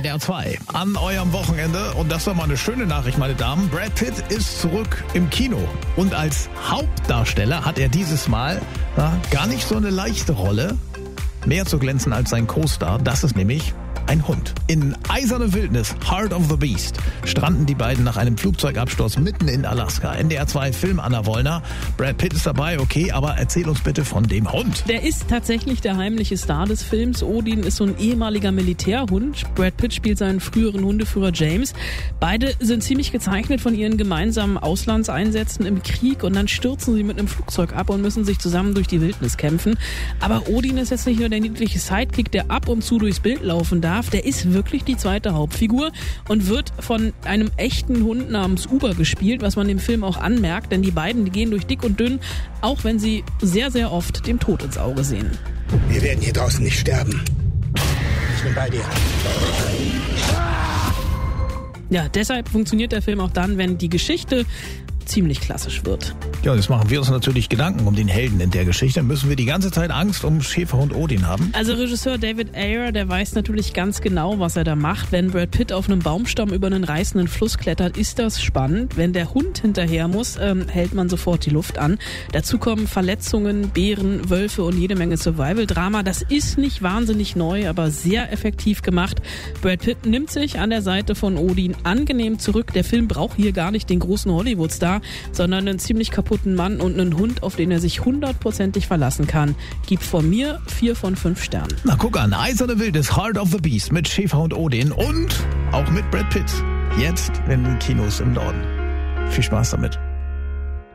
NDR 2 an eurem Wochenende. Und das war mal eine schöne Nachricht, meine Damen. Brad Pitt ist zurück im Kino. Und als Hauptdarsteller hat er dieses Mal gar nicht so eine leichte Rolle. Mehr zu glänzen als sein Co-Star. Das ist nämlich ein Hund. In Eiserne Wildnis, Heart of the Beast, stranden die beiden nach einem Flugzeugabsturz mitten in Alaska. NDR 2 Film Anna Wollner. Brad Pitt ist dabei, okay, aber erzähl uns bitte von dem Hund. Der ist tatsächlich der heimliche Star des Films. Odin ist so ein ehemaliger Militärhund. Brad Pitt spielt seinen früheren Hundeführer James. Beide sind ziemlich gezeichnet von ihren gemeinsamen Auslandseinsätzen im Krieg und dann stürzen sie mit einem Flugzeug ab und müssen sich zusammen durch die Wildnis kämpfen. Aber Odin ist jetzt nicht nur der niedliche Sidekick, der ab und zu durchs Bild laufen darf. Der ist wirklich die zweite Hauptfigur und wird von einem echten Hund namens Uber gespielt, was man dem Film auch anmerkt, denn die beiden, die gehen durch dick und dünn, auch wenn sie sehr, sehr oft dem Tod ins Auge sehen. Wir werden hier draußen nicht sterben. Ich bin bei dir. Ja, deshalb funktioniert der Film auch dann, wenn die Geschichte ziemlich klassisch wird. Ja, jetzt machen wir uns natürlich Gedanken um den Helden in der Geschichte. Müssen wir die ganze Zeit Angst um Schäferhund Odin haben? Also Regisseur David Ayer, der weiß natürlich ganz genau, was er da macht. Wenn Brad Pitt auf einem Baumstamm über einen reißenden Fluss klettert, ist das spannend. Wenn der Hund hinterher muss, hält man sofort die Luft an. Dazu kommen Verletzungen, Bären, Wölfe und jede Menge Survival-Drama. Das ist nicht wahnsinnig neu, aber sehr effektiv gemacht. Brad Pitt nimmt sich an der Seite von Odin angenehm zurück. Der Film braucht hier gar nicht den großen Hollywood-Star, sondern einen ziemlich kaputten Mann und einen Hund, auf den er sich 100%ig verlassen kann. Gibt von mir 4 von 5 Sternen. Na guck an, Eiserne Wildnis, Heart of the Beast mit Schäferhund Odin und auch mit Brad Pitt. Jetzt in den Kinos im Norden. Viel Spaß damit.